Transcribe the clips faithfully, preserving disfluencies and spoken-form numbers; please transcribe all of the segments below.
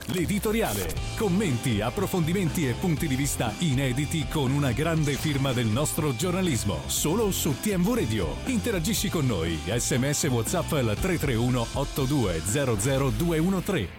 L'editoriale. Commenti, approfondimenti e punti di vista inediti con una grande firma del nostro giornalismo. Solo su T M V Radio. Interagisci con noi. Sms WhatsApp al tre tre uno otto due zero zero due uno tre.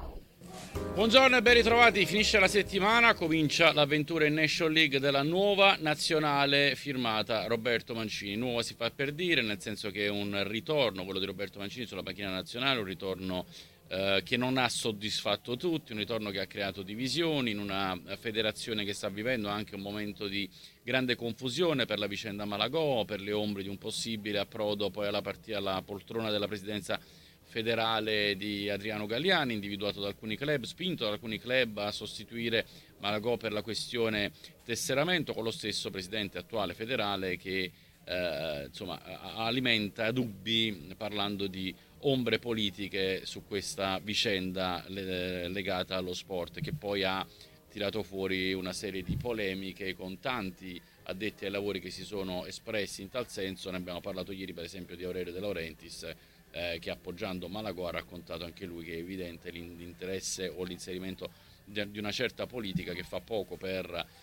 Buongiorno e ben ritrovati, finisce la settimana, comincia l'avventura in Nation League della nuova nazionale firmata Roberto Mancini. Nuova si fa per dire, nel senso che è un ritorno, quello di Roberto Mancini sulla panchina nazionale, un ritorno eh, che non ha soddisfatto tutti, un ritorno che ha creato divisioni in una federazione che sta vivendo anche un momento di grande confusione per la vicenda Malagò, per le ombre di un possibile approdo poi alla, partita, alla poltrona della presidenza federale di Adriano Galliani, individuato da alcuni club, spinto da alcuni club a sostituire Malagò per la questione tesseramento, con lo stesso presidente attuale federale che eh, insomma alimenta dubbi parlando di ombre politiche su questa vicenda legata allo sport, che poi ha tirato fuori una serie di polemiche con tanti addetti ai lavori che si sono espressi in tal senso. Ne abbiamo parlato ieri per esempio di Aurelio De Laurentiis, Eh, che appoggiando Malagò ha raccontato anche lui che è evidente l'interesse o l'inserimento di una certa politica che fa poco per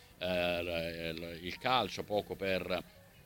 eh, il calcio, poco per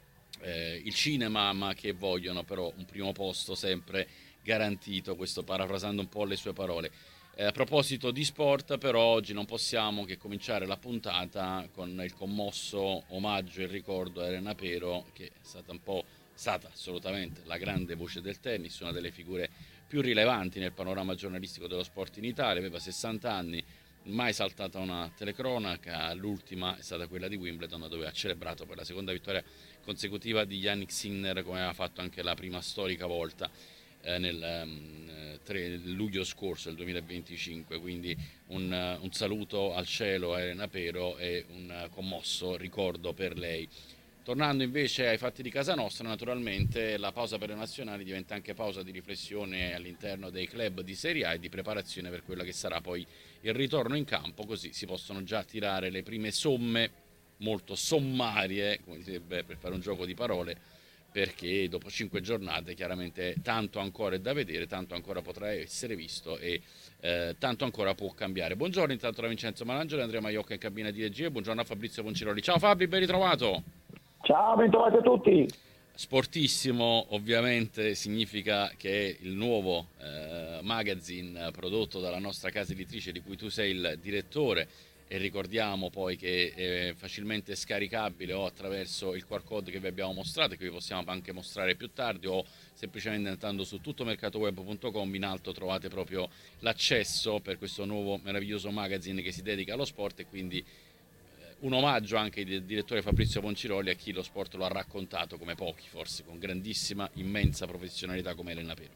eh, il cinema, ma che vogliono però un primo posto sempre garantito, questo parafrasando un po' le sue parole. Eh, a proposito di sport, però, oggi non possiamo che cominciare la puntata con il commosso omaggio e ricordo a Elena Pero, che è stata un po' stata assolutamente la grande voce del tennis, una delle figure più rilevanti nel panorama giornalistico dello sport in Italia. Aveva sessanta anni, mai saltata una telecronaca, l'ultima è stata quella di Wimbledon, dove ha celebrato per la seconda vittoria consecutiva di Jannik Sinner, come aveva fatto anche la prima storica volta eh, nel um, tre luglio scorso, il duemilaventicinque. Quindi un, uh, un saluto al cielo a Elena Pero e un uh, commosso ricordo per lei. Tornando invece ai fatti di casa nostra, naturalmente la pausa per le nazionali diventa anche pausa di riflessione all'interno dei club di Serie A e di preparazione per quello che sarà poi il ritorno in campo, così si possono già tirare le prime somme molto sommarie, come direbbe, per fare un gioco di parole, perché dopo cinque giornate chiaramente tanto ancora è da vedere, tanto ancora potrà essere visto e eh, tanto ancora può cambiare. Buongiorno intanto da Vincenzo Malangelo e Andrea Maiocca in cabina di regia, buongiorno a Fabrizio Ponciroli. Ciao Fabri, ben ritrovato! Ciao, bentrovati a tutti. Sportissimo ovviamente significa che il nuovo eh, magazine prodotto dalla nostra casa editrice di cui tu sei il direttore, e ricordiamo poi che è facilmente scaricabile o attraverso il Q R code che vi abbiamo mostrato e che vi possiamo anche mostrare più tardi, o semplicemente andando su tuttomercatoweb punto com. In alto trovate proprio l'accesso per questo nuovo meraviglioso magazine che si dedica allo sport, e quindi un omaggio anche del direttore Fabrizio Ponciroli a chi lo sport lo ha raccontato come pochi, forse con grandissima, immensa professionalità come Elena Pero.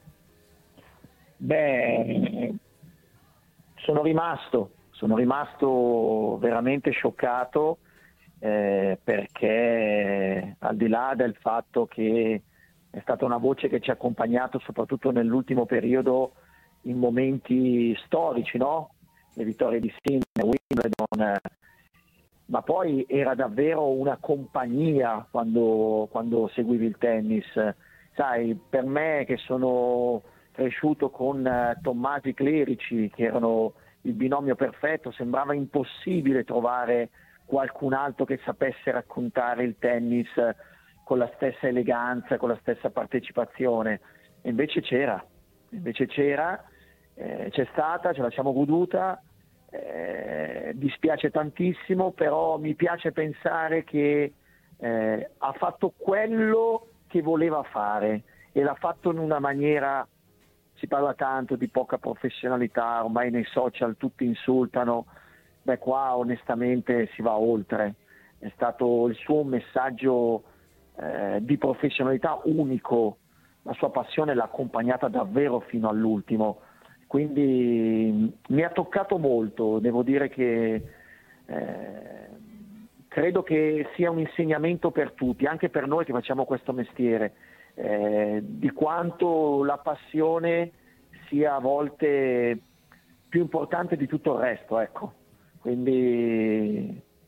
Beh, sono rimasto, sono rimasto veramente scioccato eh, perché al di là del fatto che è stata una voce che ci ha accompagnato soprattutto nell'ultimo periodo in momenti storici, no? Le vittorie di Sinner, Wimbledon, ma poi era davvero una compagnia quando, quando seguivi il tennis. Sai, per me che sono cresciuto con Tommasi Clerici, che erano il binomio perfetto, sembrava impossibile trovare qualcun altro che sapesse raccontare il tennis con la stessa eleganza, con la stessa partecipazione. E invece c'era, invece c'era, eh, c'è stata, ce la siamo goduta. Eh, dispiace tantissimo, però mi piace pensare che eh, ha fatto quello che voleva fare e l'ha fatto in una maniera, si parla tanto di poca professionalità, ormai nei social tutti insultano, beh qua onestamente si va oltre, è stato il suo messaggio eh, di professionalità unico, la sua passione l'ha accompagnata davvero fino all'ultimo. Quindi mi ha toccato molto, devo dire che eh, credo che sia un insegnamento per tutti, anche per noi che facciamo questo mestiere, eh, di quanto la passione sia a volte più importante di tutto il resto, ecco. Quindi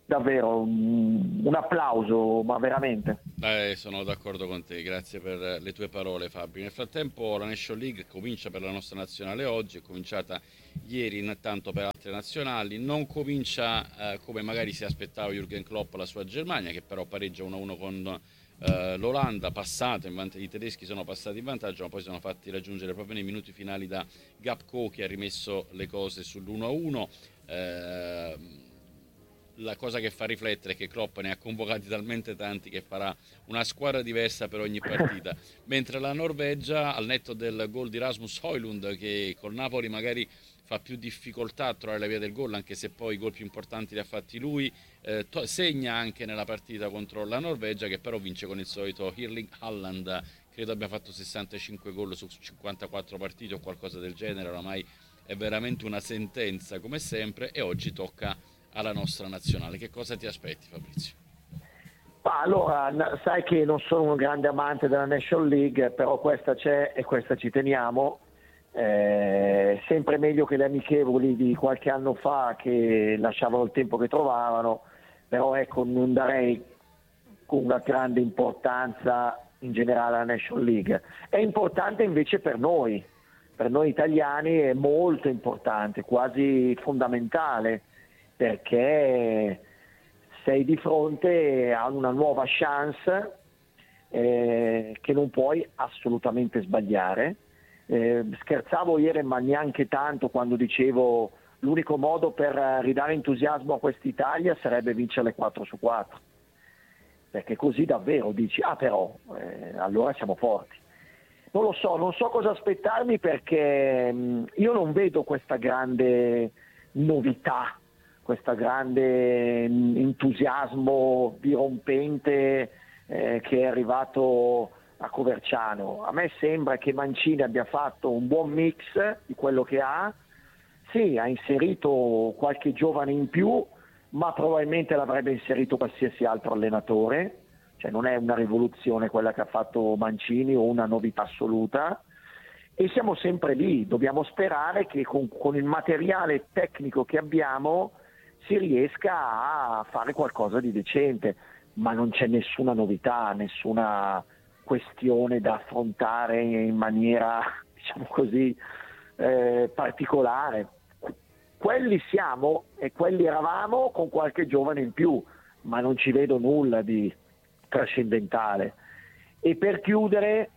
davvero un, un applauso, ma veramente. Eh, sono d'accordo con te, grazie per le tue parole Fabio. Nel frattempo la National League comincia per la nostra nazionale oggi, è cominciata ieri intanto per altre nazionali, non comincia eh, come magari si aspettava Jürgen Klopp la sua Germania, che però pareggia uno a uno con eh, l'Olanda, passato, in vant- i tedeschi sono passati in vantaggio, ma poi sono fatti raggiungere proprio nei minuti finali da Gakpo, che ha rimesso le cose sull'uno a uno. Eh, La cosa che fa riflettere è che Klopp ne ha convocati talmente tanti che farà una squadra diversa per ogni partita, mentre la Norvegia, al netto del gol di Rasmus Højlund, che col Napoli magari fa più difficoltà a trovare la via del gol, anche se poi i gol più importanti li ha fatti lui, eh, to- segna anche nella partita contro la Norvegia, che però vince con il solito Erling Haaland, credo abbia fatto sessantacinque gol su cinquantaquattro partite o qualcosa del genere, oramai è veramente una sentenza come sempre, e oggi tocca alla nostra nazionale. Che cosa ti aspetti, Fabrizio? Ma allora, n- sai che non sono un grande amante della National League, però questa c'è e questa ci teniamo. Eh, sempre meglio che le amichevoli di qualche anno fa, che lasciavano il tempo che trovavano, però ecco, non darei con una grande importanza in generale alla National League. È importante invece per noi, per noi italiani è molto importante, quasi fondamentale, perché sei di fronte a una nuova chance eh, che non puoi assolutamente sbagliare. Eh, scherzavo ieri, ma neanche tanto, quando dicevo l'unico modo per ridare entusiasmo a quest'Italia sarebbe vincere le quattro su quattro, perché così davvero dici, ah però, eh, allora siamo forti. Non lo so, non so cosa aspettarmi, perché mh, io non vedo questa grande novità, questo grande entusiasmo dirompente eh, che è arrivato a Coverciano. A me sembra che Mancini abbia fatto un buon mix di quello che ha, sì, ha inserito qualche giovane in più, ma probabilmente l'avrebbe inserito qualsiasi altro allenatore, cioè non è una rivoluzione quella che ha fatto Mancini o una novità assoluta. E siamo sempre lì, dobbiamo sperare che con, con il materiale tecnico che abbiamo si riesca a fare qualcosa di decente, ma non c'è nessuna novità, nessuna questione da affrontare in maniera, diciamo così, eh, particolare. Quelli siamo e quelli eravamo, con qualche giovane in più, ma non ci vedo nulla di trascendentale. E per chiudere,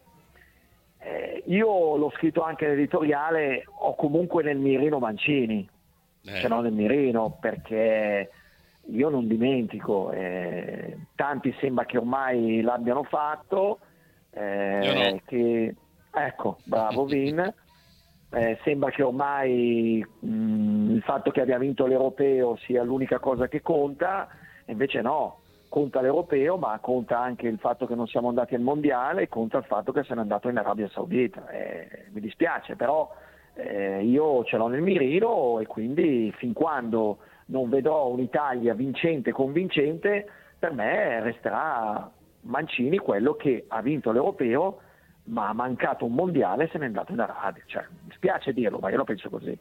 eh, io l'ho scritto anche nell'editoriale, ho comunque nel mirino Mancini, Eh. se no nel mirino, perché io non dimentico, eh, tanti sembra che ormai l'abbiano fatto, eh, Io no. che, ecco, bravo Vin, eh, sembra che ormai mh, il fatto che abbia vinto l'Europeo sia l'unica cosa che conta, invece no, conta l'Europeo, ma conta anche il fatto che non siamo andati al Mondiale, conta il fatto che se n'è andato in Arabia Saudita. Eh, mi dispiace, però eh, io ce l'ho nel mirino, e quindi fin quando non vedrò un'Italia vincente, convincente, per me resterà Mancini quello che ha vinto l'Europeo, ma ha mancato un mondiale e se n'è andato in Arabia. Cioè, mi spiace dirlo, ma io lo penso così.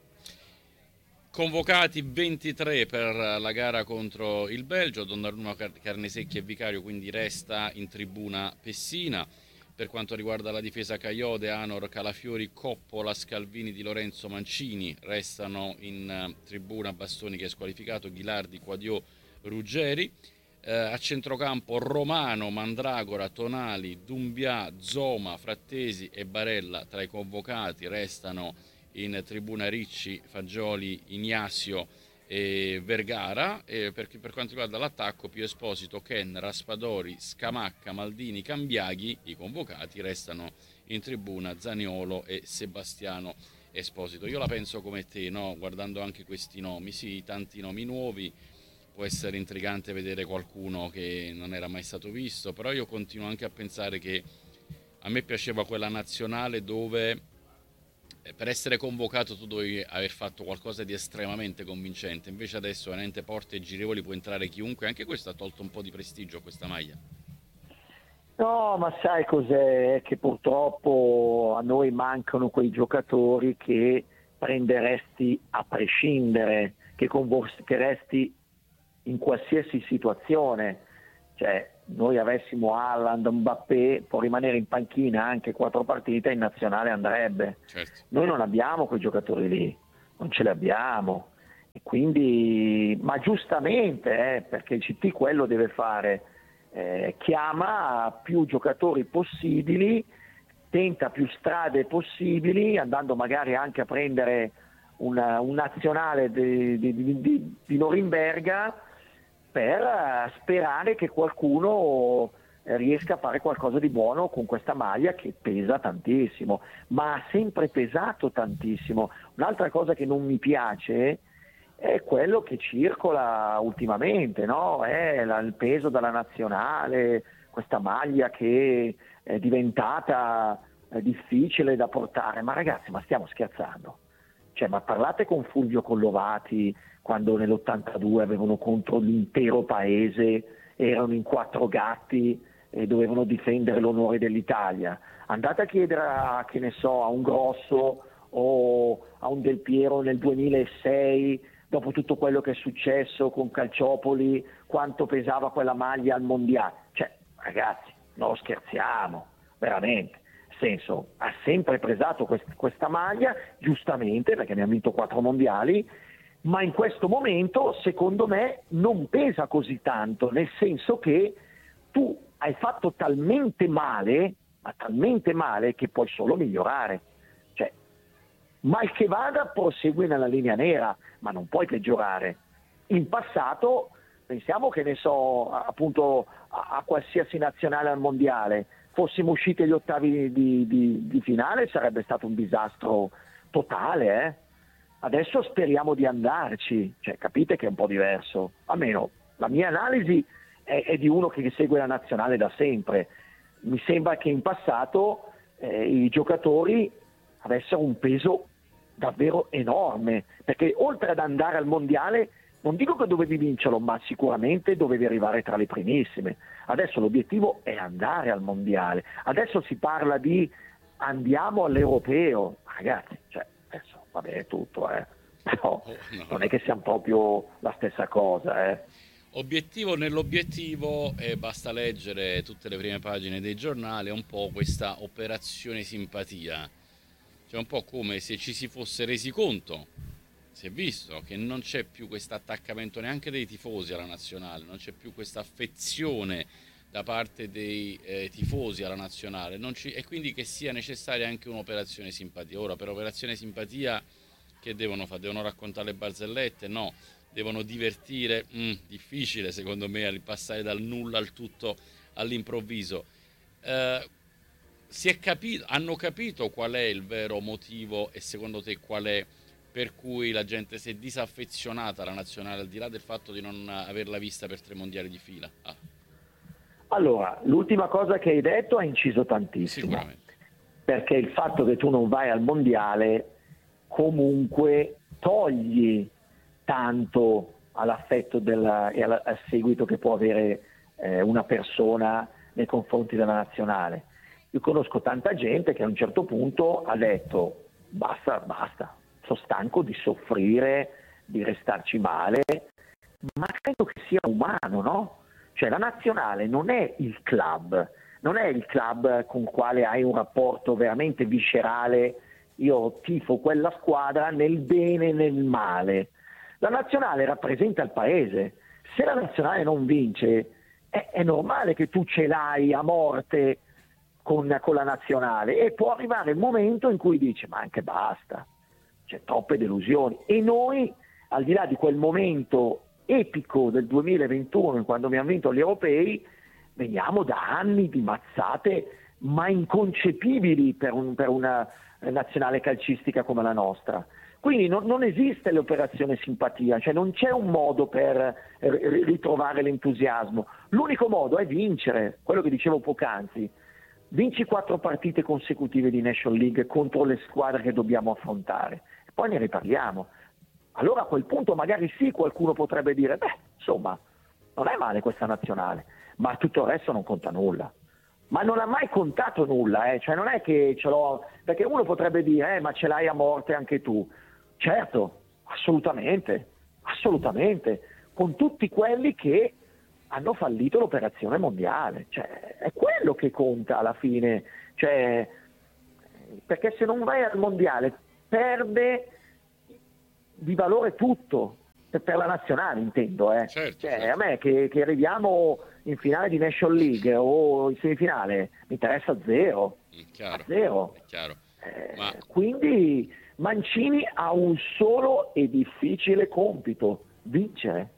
Convocati ventitré per la gara contro il Belgio, Donnarumma, Carnesecchi e Vicario quindi resta in tribuna Pessina. Per quanto riguarda la difesa, Caiode, Anor, Calafiori, Coppola, Scalvini, Di Lorenzo, Mancini restano in tribuna, Bastoni che è squalificato, Ghilardi, Quadio, Ruggeri. Eh, a centrocampo Romano, Mandragora, Tonali, Dumbia, Zoma, Frattesi e Barella tra i convocati. Restano in tribuna Ricci, Fagioli, Ignazio e Vergara. E per, per quanto riguarda l'attacco, Pio Esposito, Ken, Raspadori, Scamacca, Maldini, Cambiaghi. I convocati restano in tribuna Zaniolo e Sebastiano Esposito. Io la penso come te, no? Guardando anche questi nomi, sì, tanti nomi nuovi, può essere intrigante vedere qualcuno che non era mai stato visto, però io continuo anche a pensare che a me piaceva quella nazionale dove per essere convocato tu dovevi aver fatto qualcosa di estremamente convincente, invece adesso veramente porte e girevoli, può entrare chiunque. Anche questo ha tolto un po' di prestigio a questa maglia. No, ma sai cos'è? Che purtroppo a noi mancano quei giocatori che prenderesti a prescindere, che convocheresti in qualsiasi situazione. Cioè, noi avessimo Haaland, Mbappé, può rimanere in panchina anche quattro partite, in nazionale andrebbe. Certo. Noi non abbiamo quei giocatori lì, non ce li abbiamo. E quindi, ma giustamente, eh, perché il C T quello deve fare, eh, chiama più giocatori possibili, tenta più strade possibili, andando magari anche a prendere una, un nazionale di, di, di, di Norimberga, per sperare che qualcuno riesca a fare qualcosa di buono con questa maglia che pesa tantissimo, ma ha sempre pesato tantissimo. Un'altra cosa che non mi piace è quello che circola ultimamente, no? È la, il peso della nazionale, questa maglia che è diventata è difficile da portare. Ma ragazzi, ma stiamo scherzando? Cioè, ma parlate con Fulvio Collovati quando nell'ottantadue avevano contro l'intero paese, erano in quattro gatti e dovevano difendere l'onore dell'Italia. Andate a chiedere a, che ne so, a un Grosso o a un Del Piero nel duemilasei, dopo tutto quello che è successo con Calciopoli, quanto pesava quella maglia al mondiale. Cioè, ragazzi, non scherziamo, veramente. Nel senso, ha sempre pesato quest- questa maglia, giustamente, perché ne ha vinto quattro mondiali, ma in questo momento, secondo me, non pesa così tanto, nel senso che tu hai fatto talmente male, ma talmente male, che puoi solo migliorare. Cioè, mal che vada, prosegui nella linea nera, ma non puoi peggiorare. In passato, pensiamo che ne so, appunto, a, a qualsiasi nazionale al mondiale, fossimo usciti agli ottavi di, di, di finale, sarebbe stato un disastro totale, eh? Adesso speriamo di andarci, cioè, capite che è un po' diverso. Almeno la mia analisi è, è di uno che segue la nazionale da sempre. Mi sembra che in passato eh, i giocatori avessero un peso davvero enorme, perché oltre ad andare al mondiale, non dico che dovevi vincerlo, ma sicuramente dovevi arrivare tra le primissime. Adesso l'obiettivo è andare al mondiale. Adesso si parla di andiamo all'europeo. Ragazzi, cioè, adesso va bene tutto, eh. Però Oh, no. non è che siamo proprio la stessa cosa, eh. Obiettivo nell'obiettivo, e basta leggere tutte le prime pagine dei giornali, è un po' questa operazione simpatia. Cioè un po' come se ci si fosse resi conto, si è visto che non c'è più questo attaccamento neanche dei tifosi alla nazionale, non c'è più questa affezione da parte dei eh, tifosi alla nazionale, non ci, e quindi che sia necessaria anche un'operazione simpatia. Ora, per operazione simpatia che devono fare? Devono raccontare le barzellette? No. Devono divertire? Mm, difficile secondo me passare dal nulla al tutto all'improvviso. Eh, si è capito, hanno capito qual è il vero motivo, e secondo te qual è, per cui la gente si è disaffezionata alla nazionale, al di là del fatto di non averla vista per tre mondiali di fila? Ah. Allora, l'ultima cosa che hai detto ha inciso tantissimo. Sicuramente. Perché il fatto che tu non vai al mondiale comunque togli tanto all'affetto della, e al, al seguito che può avere eh, una persona nei confronti della nazionale. Io conosco tanta gente che a un certo punto ha detto basta, basta, sono stanco di soffrire, di restarci male, ma credo che sia umano, no? Cioè la nazionale non è il club, non è il club con il quale hai un rapporto veramente viscerale, io tifo quella squadra nel bene e nel male. La nazionale rappresenta il paese. Se la nazionale non vince, è, è normale che tu ce l'hai a morte con, con la nazionale, e può arrivare il momento in cui dici ma anche basta, c'è troppe delusioni. E noi, al di là di quel momento epico del duemilaventuno, quando abbiamo vinto gli europei, veniamo da anni di mazzate ma inconcepibili per, un, per una nazionale calcistica come la nostra. Quindi non, non esiste l'operazione simpatia, cioè non c'è un modo per ritrovare l'entusiasmo. L'unico modo è vincere, quello che dicevo poc'anzi. Vinci quattro partite consecutive di National League contro le squadre che dobbiamo affrontare, e poi ne riparliamo. Allora a quel punto magari sì, qualcuno potrebbe dire beh, insomma, non è male questa nazionale, ma tutto il resto non conta nulla. Ma non ha mai contato nulla, eh? Cioè non è che ce l'ho, perché uno potrebbe dire eh, ma ce l'hai a morte anche tu. Certo, assolutamente, assolutamente. con tutti quelli che hanno fallito l'operazione mondiale. Cioè, è quello che conta alla fine, cioè, perché se non vai al mondiale perde di valore tutto, per la nazionale intendo, eh. Certo, cioè, certo. A me che, che arriviamo in finale di National League o in semifinale mi interessa zero, È chiaro, zero. è chiaro. Eh, Ma quindi Mancini ha un solo e difficile compito: vincere.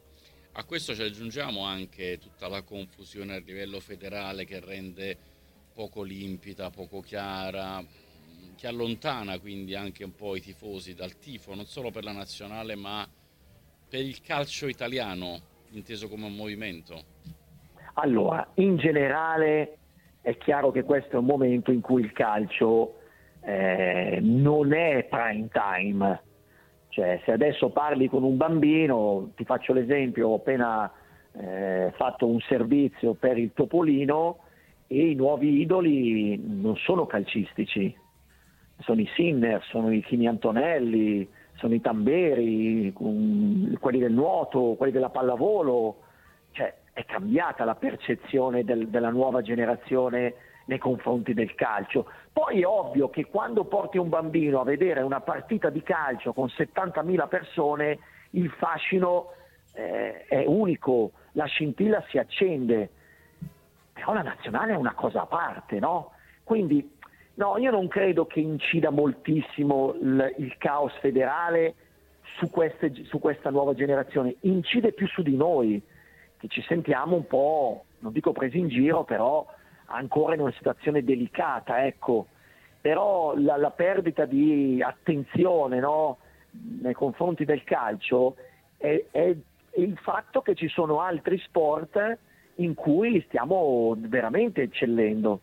a questo ci aggiungiamo anche tutta la confusione a livello federale che rende poco limpida, poco chiara, che allontana quindi anche un po' i tifosi dal tifo, non solo per la nazionale ma per il calcio italiano, inteso come un movimento. Allora, in generale è chiaro che questo è un momento in cui il calcio eh, non è prime time. Cioè, se adesso parli con un bambino, ti faccio l'esempio, ho appena eh, fatto un servizio per il Topolino e i nuovi idoli non sono calcistici, sono i Sinner, sono i Chini Antonelli, sono i Tamberi, um, quelli del nuoto, quelli della pallavolo. Cioè, è cambiata la percezione del, della nuova generazione nei confronti del calcio. Poi è ovvio che quando porti un bambino a vedere una partita di calcio con settantamila persone, il fascino eh, è unico, la scintilla si accende, però la nazionale è una cosa a parte, no? Quindi no, io non credo che incida moltissimo il, il caos federale su, queste, su questa nuova generazione, incide più su di noi, che ci sentiamo un po', non dico presi in giro, però ancora in una situazione delicata, ecco. Però la, la perdita di attenzione, no, nei confronti del calcio è, è il fatto che ci sono altri sport in cui stiamo veramente eccellendo.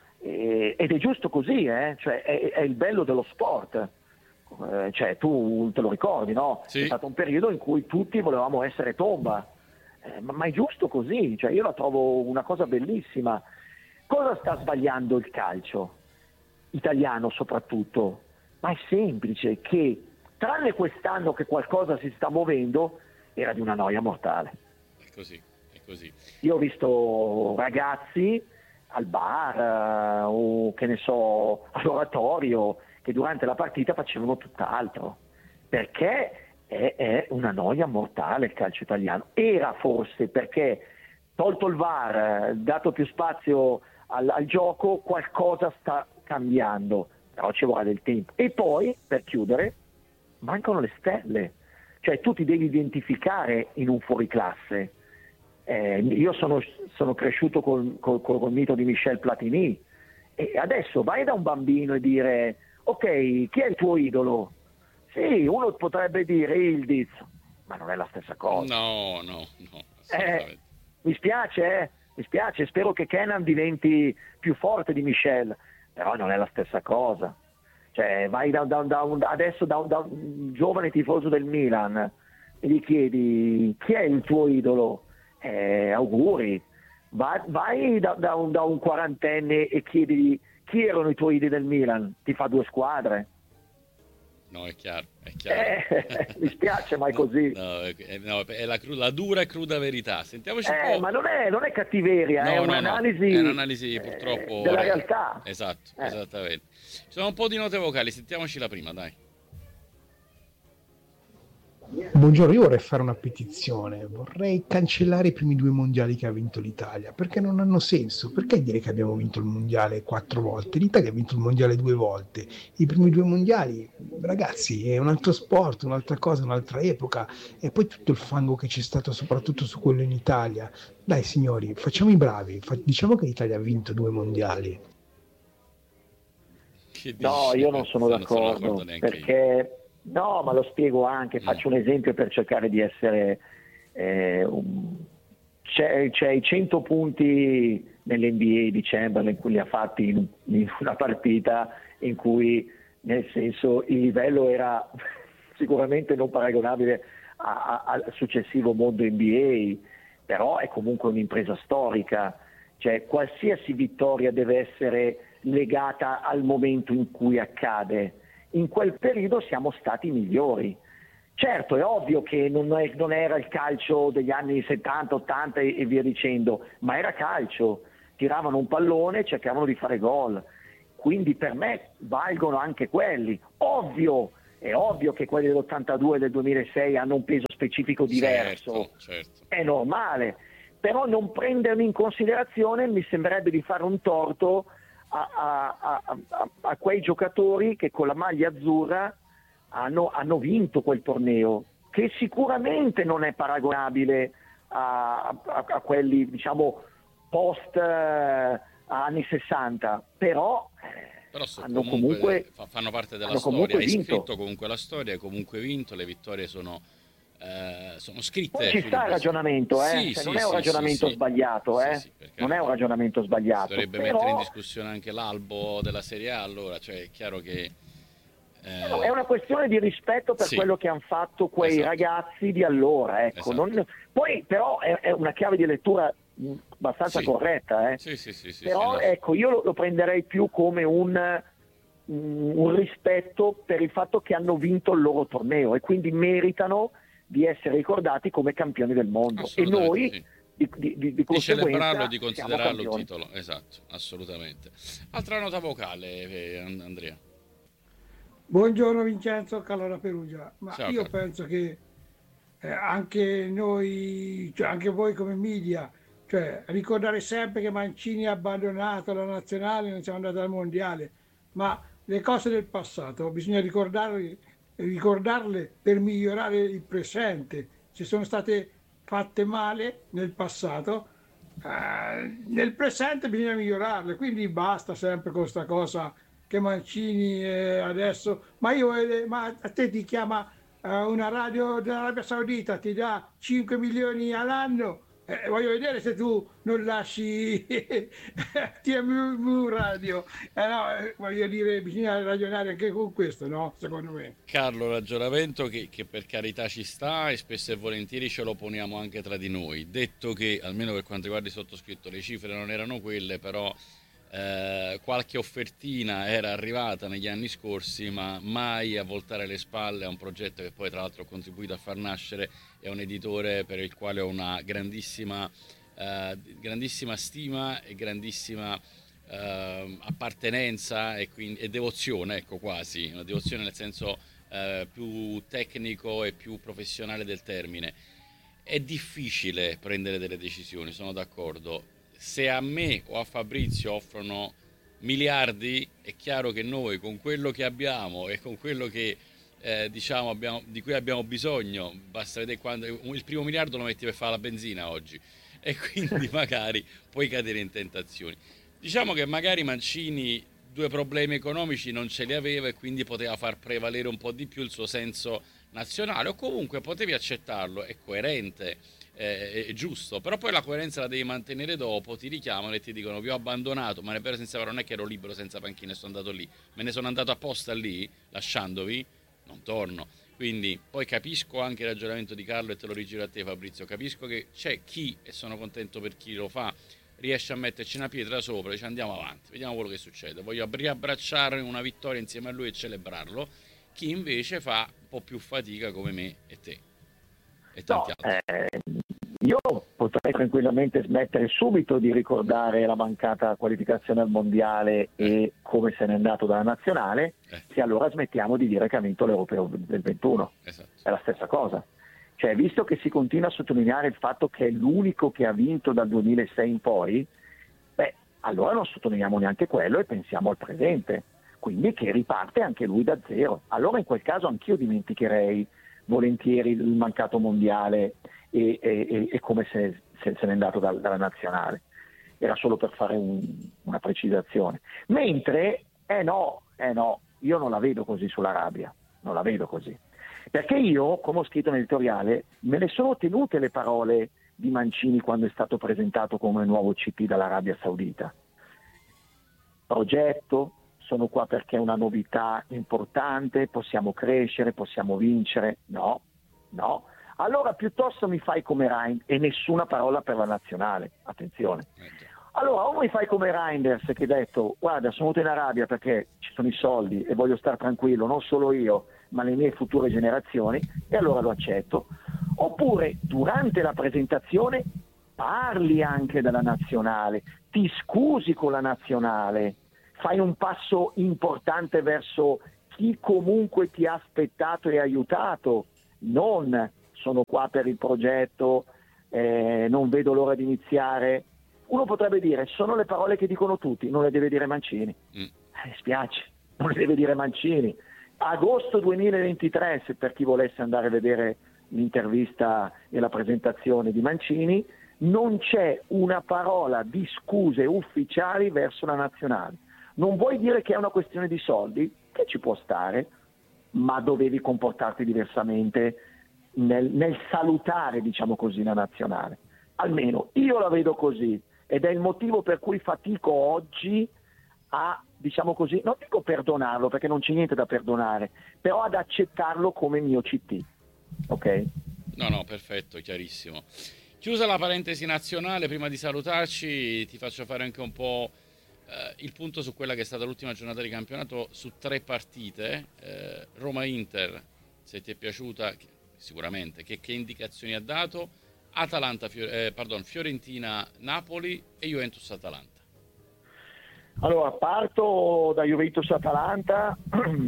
E, ed è giusto così, eh? Cioè, è, è il bello dello sport. Eh, cioè, tu te lo ricordi, no? Sì. È stato un periodo in cui tutti volevamo essere Tomba. Eh, ma, ma è giusto così, cioè io la trovo una cosa bellissima. Cosa sta sbagliando il calcio italiano soprattutto? Ma è semplice, che tranne quest'anno che qualcosa si sta muovendo, era di una noia mortale. È così, è così. Io ho visto ragazzi al bar eh, o che ne so all'oratorio che durante la partita facevano tutt'altro, perché è, è una noia mortale il calcio italiano. Era forse perché, tolto il V A R, dato più spazio al, al gioco, qualcosa sta cambiando, però ci vorrà del tempo. E poi, per chiudere, mancano le stelle, cioè tu ti devi identificare in un fuoriclasse. Eh, io sono, sono cresciuto col, col, col mito di Michel Platini, e adesso vai da un bambino e dire: ok, chi è il tuo idolo? Sì, uno potrebbe dire Ildiz, ma non è la stessa cosa. No, no, no, Eh, mi spiace, eh, mi spiace, spero che Kenan diventi più forte di Michel, però non è la stessa cosa. Cioè, vai da, da, da un, adesso da un, da un giovane tifoso del Milan e gli chiedi: chi è il tuo idolo? Eh, auguri. Va, vai da, da, un, da un quarantenne e chiedi chi erano i tuoi idoli del Milan, ti fa due squadre. No, è chiaro, è chiaro. Eh, mi spiace, ma è così. No, è, no, è la, cru- la dura e cruda verità. Sentiamoci un Eh, po'. ma non è, non è cattiveria, No, è no, un'analisi, no, è un'analisi purtroppo eh, della re- realtà. Esatto, Eh. esattamente. Ci sono un po' di note vocali, sentiamoci la prima, dai. Buongiorno, io vorrei fare una petizione, vorrei cancellare i primi due mondiali che ha vinto l'Italia, perché non hanno senso. Perché dire che abbiamo vinto il mondiale quattro volte? L'Italia ha vinto il mondiale due volte. I primi due mondiali, ragazzi, è un altro sport, un'altra cosa, un'altra epoca, e poi tutto il fango che c'è stato soprattutto su quello in Italia. Dai signori, facciamo i bravi, fa- diciamo che l'Italia ha vinto due mondiali. Che No, dici? io non sono Non sono d'accordo, d'accordo neanche io. perché no, ma lo spiego anche, faccio un esempio per cercare di essere eh, un... c'è, c'è i cento punti nell'N B A di Chamberlain in cui li ha fatti in, in una partita in cui, nel senso, il livello era sicuramente non paragonabile a, a, al successivo mondo N B A, però è comunque un'impresa storica, cioè qualsiasi vittoria deve essere legata al momento in cui accade. In quel periodo siamo stati migliori, Certo, è ovvio che non, è, non era il calcio degli anni settanta, ottanta e, e via dicendo, ma era calcio, tiravano un pallone e cercavano di fare gol, quindi per me valgono anche quelli. Ovvio, è ovvio che quelli dell'ottantadue e del duemilasei hanno un peso specifico diverso, certo, certo. È normale, però non prenderli in considerazione mi sembrerebbe di fare un torto a, a, a, a, a quei giocatori che con la maglia azzurra Hanno, hanno vinto quel torneo, che sicuramente non è paragonabile a, a, a quelli, diciamo, post eh, anni sessanta, però, però so, hanno comunque, comunque fanno parte della hanno storia. Hai vinto. scritto comunque la storia, hai comunque vinto, le vittorie sono, eh, sono scritte. Poi ci sta il ragionamento, eh? Sì, cioè, sì, non è un sì, ragionamento sì, sbagliato, sì, eh? sì, non è un ragionamento sbagliato. Si dovrebbe però... mettere in discussione anche l'albo della Serie A, allora, cioè è chiaro che Eh, è una questione di rispetto per sì, quello che hanno fatto quei esatto. ragazzi di allora, ecco. Esatto. Non... Poi però è, è una chiave di lettura abbastanza sì. corretta, eh. sì, sì, sì, sì, però sì, ecco, io lo, lo prenderei più come un, un rispetto per il fatto che hanno vinto il loro torneo e quindi meritano di essere ricordati come campioni del mondo, e noi sì. di, di, di, di, di celebrarlo e di siamo considerarlo il campioni. titolo, esatto, assolutamente. Altra nota vocale, eh, Andrea. Buongiorno Vincenzo, Calora Perugia. Ma Ciao, io Carlo. penso che eh, anche noi, cioè anche voi come media, cioè ricordare sempre che Mancini ha abbandonato la nazionale, non siamo andati al mondiale, ma le cose del passato bisogna ricordarle, ricordarle per migliorare il presente. Se sono state fatte male nel passato, eh, nel presente bisogna migliorarle, quindi basta sempre con questa cosa che Mancini eh, adesso, ma io eh, ma a te ti chiama eh, una radio dell'Arabia Saudita, ti dà cinque milioni all'anno, eh, voglio vedere se tu non lasci T M U Radio, eh, no, eh, voglio dire, bisogna ragionare anche con questo, no? Secondo me. Carlo, ragionamento che, che per carità ci sta e spesso e volentieri ce lo poniamo anche tra di noi, detto che almeno per quanto riguarda il sottoscritto le cifre non erano quelle, però Eh, qualche offertina era arrivata negli anni scorsi, ma mai a voltare le spalle a un progetto che poi tra l'altro ho contribuito a far nascere, è un editore per il quale ho una grandissima, eh, grandissima stima e grandissima eh, appartenenza e, quindi, e devozione, ecco, quasi, una devozione nel senso eh, più tecnico e più professionale del termine. È difficile prendere delle decisioni, sono d'accordo. Se a me o a Fabrizio offrono miliardi, è chiaro che noi con quello che abbiamo e con quello che eh, diciamo abbiamo, di cui abbiamo bisogno, basta vedere quando il primo miliardo lo metti per fare la benzina oggi, e quindi magari puoi cadere in tentazioni. Diciamo che magari Mancini due problemi economici non ce li aveva e quindi poteva far prevalere un po' di più il suo senso nazionale, o comunque potevi accettarlo, è coerente, è giusto, però poi la coerenza la devi mantenere dopo, ti richiamano e ti dicono vi ho abbandonato, ma è vero, senza non è che ero libero senza panchina e sono andato lì, me ne sono andato apposta lì, lasciandovi, non torno. Quindi poi capisco anche il ragionamento di Carlo e te lo rigiro a te, Fabrizio, capisco che c'è chi, e sono contento per chi lo fa, riesce a metterci una pietra sopra e dice andiamo avanti, vediamo quello che succede, voglio riabbracciare una vittoria insieme a lui e celebrarlo, chi invece fa un po' più fatica come me e te e tanti no, altri. Eh, io potrei tranquillamente smettere subito di ricordare la mancata qualificazione al mondiale e come se n'è andato dalla nazionale, Eh. se allora smettiamo di dire che ha vinto l'Europeo del ventuno. Esatto. È la stessa cosa. Cioè, visto che si continua a sottolineare il fatto che è l'unico che ha vinto dal duemilasei in poi, beh, allora non sottolineiamo neanche quello e pensiamo al presente. Quindi che riparte anche lui da zero. Allora in quel caso anch'io dimenticherei volentieri il mancato mondiale e, e, e come se, se, se n'è andato da, dalla nazionale. Era solo per fare un, una precisazione. Mentre, eh no, eh no, io non la vedo così sull'Arabia, non la vedo così. Perché io, come ho scritto nell'editoriale, me ne sono tenute le parole di Mancini quando è stato presentato come nuovo C P dall'Arabia Saudita. Progetto, sono qua perché è una novità importante, possiamo crescere, possiamo vincere. No, no. Allora piuttosto mi fai come Rein, e nessuna parola per la nazionale, attenzione. Allora o mi fai come Reinders che ha detto guarda sono venuto in Arabia perché ci sono i soldi e voglio stare tranquillo, non solo io, ma le mie future generazioni, e allora lo accetto. Oppure durante la presentazione parli anche della nazionale, ti scusi con la nazionale, fai un passo importante verso chi comunque ti ha aspettato e aiutato, non sono qua per il progetto, eh, non vedo l'ora di iniziare. Uno potrebbe dire, sono le parole che dicono tutti, non le deve dire Mancini. Mm. Eh, spiace, non le deve dire Mancini. Agosto duemilaventitré, se per chi volesse andare a vedere l'intervista e la presentazione di Mancini, non c'è una parola di scuse ufficiali verso la nazionale. Non vuoi dire che è una questione di soldi, che ci può stare, ma dovevi comportarti diversamente nel, nel salutare, diciamo così, la nazionale. Almeno io la vedo così, ed è il motivo per cui fatico oggi a, diciamo così, non dico perdonarlo perché non c'è niente da perdonare, però ad accettarlo come mio C T. Ok? No, no, perfetto, chiarissimo. Chiusa la parentesi nazionale, prima di salutarci ti faccio fare anche un po' eh, il punto su quella che è stata l'ultima giornata di campionato su tre partite. eh, Roma-Inter, se ti è piaciuta, sicuramente, che, che indicazioni ha dato? Atalanta, eh, pardon, Fiorentina-Napoli e Juventus-Atalanta. Allora, parto da Juventus-Atalanta.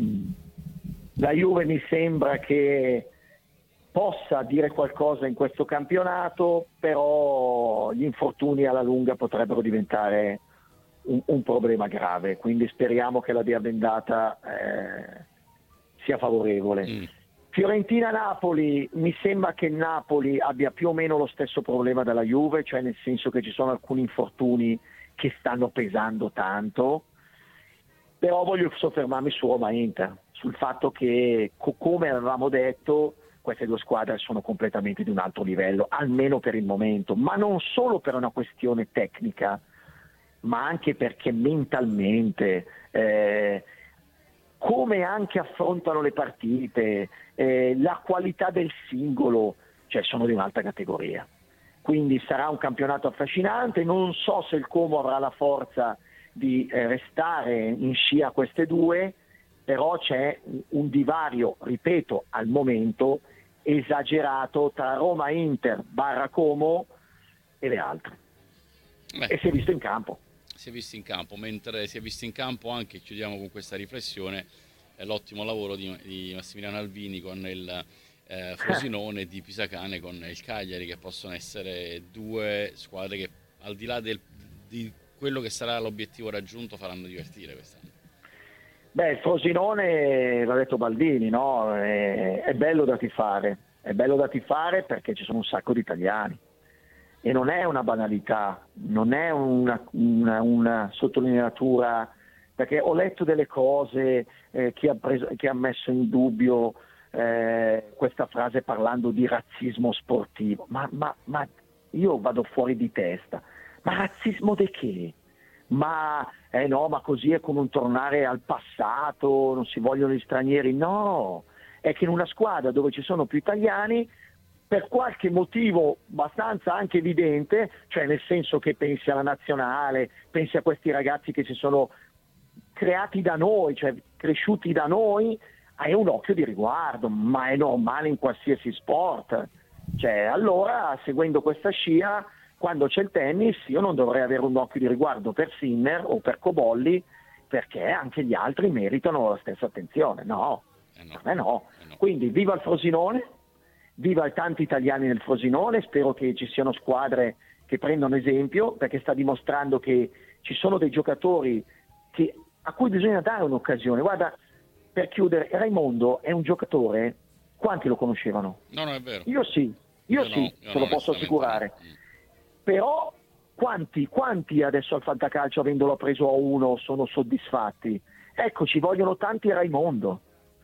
La Juve mi sembra che possa dire qualcosa in questo campionato, però gli infortuni alla lunga potrebbero diventare un, un problema grave, quindi speriamo che la via bendata eh, sia favorevole. Mm. Fiorentina-Napoli, mi sembra che Napoli abbia più o meno lo stesso problema della Juve, cioè nel senso che ci sono alcuni infortuni che stanno pesando tanto, però voglio soffermarmi su Roma-Inter, sul fatto che, co- come avevamo detto, queste due squadre sono completamente di un altro livello, almeno per il momento, ma non solo per una questione tecnica, ma anche perché mentalmente, eh, come anche affrontano le partite, eh, la qualità del singolo, cioè sono di un'altra categoria. Quindi sarà un campionato affascinante, non so se il Como avrà la forza di eh, restare in scia queste due, però c'è un divario, ripeto, al momento esagerato tra Roma, Inter, barra Como e le altre. Beh, e si è visto in campo. Si è visto in campo, mentre si è visto in campo anche, chiudiamo con questa riflessione, è l'ottimo lavoro di, di Massimiliano Alvini con il eh, Frosinone e di Pisacane con il Cagliari, che possono essere due squadre che al di là del, di quello che sarà l'obiettivo raggiunto faranno divertire quest'anno. Beh, il Frosinone, l'ha detto Baldini, no? È, è bello da tifare, è bello da tifare perché ci sono un sacco di italiani e non è una banalità, non è una, una, una sottolineatura, perché ho letto delle cose, eh, chi, ha preso, chi ha messo in dubbio eh, questa frase parlando di razzismo sportivo, ma, ma, ma io vado fuori di testa, ma razzismo di che? Ma eh no, ma così è come un tornare al passato, non si vogliono gli stranieri. No, è che in una squadra dove ci sono più italiani, per qualche motivo abbastanza anche evidente, cioè nel senso che pensi alla nazionale, pensi a questi ragazzi che si sono creati da noi, cioè cresciuti da noi, hai un occhio di riguardo, ma è normale in qualsiasi sport. Cioè, allora, seguendo questa scia, quando c'è il tennis io non dovrei avere un occhio di riguardo per Sinner o per Cobolli, perché anche gli altri meritano la stessa attenzione. No, eh no. Per me no. Eh no. Quindi viva il Frosinone, viva i tanti italiani nel Frosinone, spero che ci siano squadre che prendano esempio, perché sta dimostrando che ci sono dei giocatori che, a cui bisogna dare un'occasione. Guarda, per chiudere, Raimondo è un giocatore, quanti lo conoscevano? No, no, è vero. Io sì, io, io sì, no, io te lo posso assicurare. No. Però quanti, quanti adesso al fantacalcio, avendolo preso a uno, sono soddisfatti? Ecco, ci vogliono tanti Raimondo,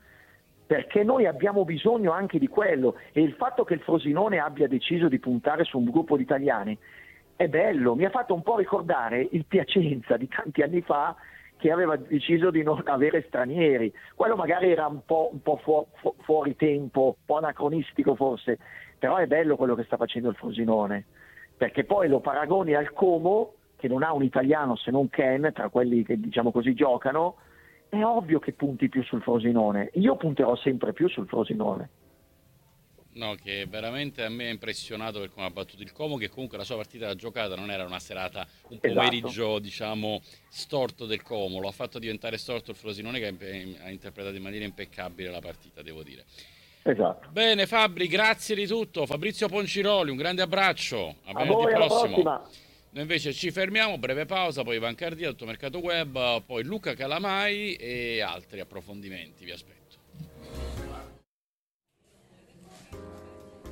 perché noi abbiamo bisogno anche di quello, e il fatto che il Frosinone abbia deciso di puntare su un gruppo di italiani è bello, mi ha fatto un po' ricordare il Piacenza di tanti anni fa, che aveva deciso di non avere stranieri. Quello magari era un po', un po' fu- fu- fuori tempo, un po' anacronistico forse, però è bello quello che sta facendo il Frosinone, perché poi lo paragoni al Como, che non ha un italiano se non Ken, tra quelli che diciamo così giocano, è ovvio che punti più sul Frosinone. Io punterò sempre più sul Frosinone. No, che veramente a me ha impressionato per come ha battuto il Como, che comunque la sua partita da giocata non era una serata, un pomeriggio, esatto, diciamo, storto del Como, lo ha fatto diventare storto il Frosinone, che ha interpretato in maniera impeccabile la partita, devo dire. Esatto. Bene Fabri, grazie di tutto. Fabrizio Ponciroli, un grande abbraccio. A, a voi, alla prossima. Noi invece ci fermiamo, breve pausa, poi Ivan Cardia, Tutto Mercato Web, poi Luca Calamai e altri approfondimenti, vi aspetto.